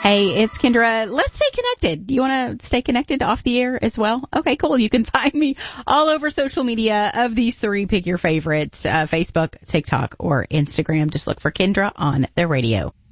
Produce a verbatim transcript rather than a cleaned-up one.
Hey, it's Kendra. Let's stay connected. Do you want to stay connected off the air as well? Okay, cool. You can find me all over social media of these three. Pick your favorite, uh, Facebook, TikTok, or Instagram. Just look for Kendra on the radio.